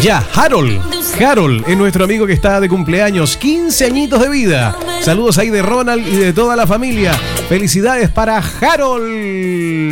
Ya, Harold es nuestro amigo que está de cumpleaños, 15 añitos de vida. Saludos ahí de Ronald y de toda la familia. Felicidades para Harold.